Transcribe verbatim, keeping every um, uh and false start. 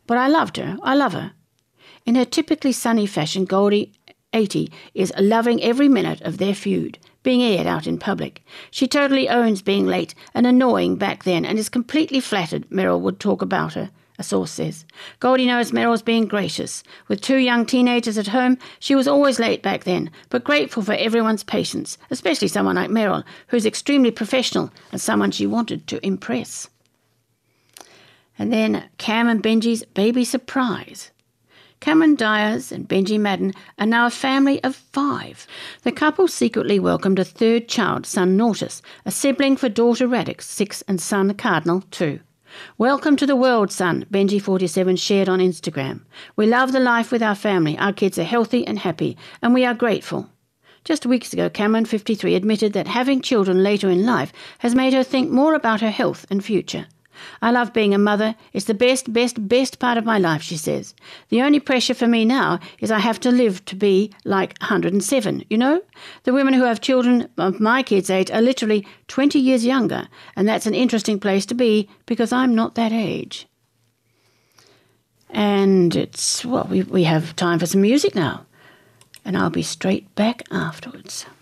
But I loved her. I love her. In her typically sunny fashion, Goldie, eighty, is loving every minute of their feud, being aired out in public. She totally owns being late and annoying back then and is completely flattered Meryl would talk about her, a source says. Goldie knows Meryl's being gracious. With two young teenagers at home, she was always late back then, but grateful for everyone's patience, especially someone like Meryl, who's extremely professional and someone she wanted to impress. And then Cam and Benji's baby surprise. Cameron Diaz and Benji Madden are now a family of five. The couple secretly welcomed a third child, son Nortus, a sibling for daughter Radix, six, and son Cardinal, two. Welcome to the world, son, Benji forty-seven shared on Instagram. We love the life with our family. Our kids are healthy and happy, and we are grateful. Just weeks ago, Cameron, fifty-three, admitted that having children later in life has made her think more about her health and future. I love being a mother. It's the best, best, best part of my life, she says. The only pressure for me now is I have to live to be like one hundred seven, you know? The women who have children of my kids' age are literally twenty years younger, and that's an interesting place to be because I'm not that age. And it's, well, we, we have time for some music now, and I'll be straight back afterwards.